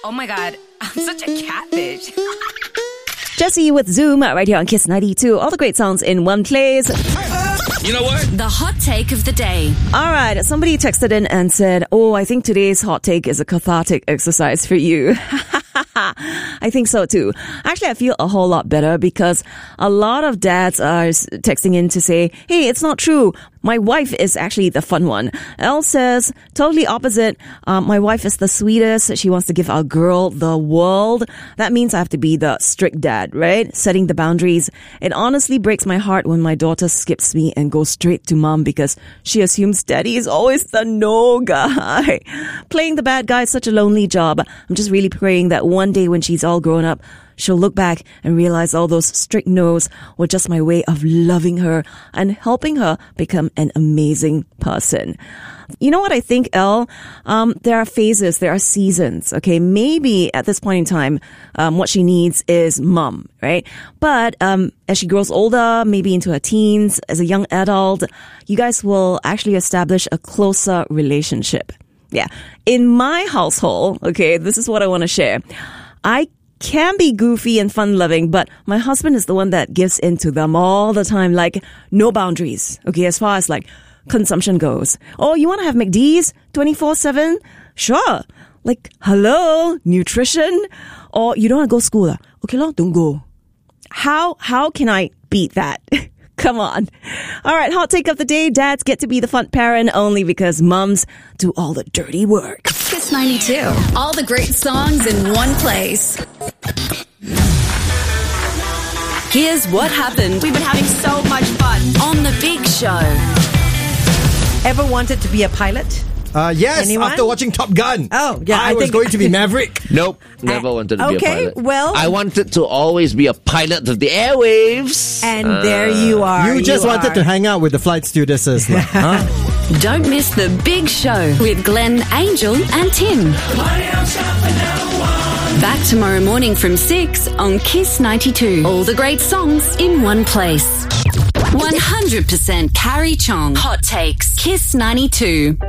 Oh my God, I'm such a catfish. Jessie with Zoom right here on Kiss 92. All the great sounds in one place. You know what? The hot take of the day. All right, somebody texted in and said, oh, I think today's hot take is a cathartic exercise for you. I think so too. Actually, I feel a whole lot better because a lot of dads are texting in to say, hey, it's not true. My wife is actually the fun one. Elle says, totally opposite. My wife is the sweetest. She wants to give our girl the world. That means I have to be the strict dad, right? Setting the boundaries. It honestly breaks my heart when my daughter skips me and goes straight to mom because she assumes daddy is always the no guy. Playing the bad guy is such a lonely job. I'm just really praying that one day when she's all grown up, she'll look back and realize all those strict no's were just my way of loving her and helping her become an amazing person. You know what I think, Elle? There are phases, there are seasons, okay? Maybe at this point in time, what she needs is mom, right? But as she grows older, maybe into her teens, as a young adult, you guys will actually establish a closer relationship. Yeah. In my household, okay, this is what I want to share. I can be goofy and fun-loving, but my husband is the one that gives in to them all the time, like no boundaries, okay, as far as like consumption goes. Oh, you want to have McD's 24/7? Sure. Like, hello, nutrition? Or you don't want to go to school? Okay, don't go. How can I beat that? Come on. All right, hot take of the day. Dads get to be the fun parent only because mums do all the dirty work. Kiss 92. All the great songs in one place. Here's what happened. We've been having so much fun. On The Big Show. Ever wanted to be a pilot? Yes, Anyone? after watching Top Gun. Oh, yeah. I was going to be Maverick. Nope, never wanted to be a pilot. Okay, well... I wanted to always be a pilot of the airwaves. And there you are. You just wanted to hang out with the flight stewardesses. Huh? Don't miss The Big Show with Glenn, Angel and Tim. Back tomorrow morning from 6 on Kiss 92. All the great songs in one place. 100% Carrie Chong. Hot takes. Kiss 92.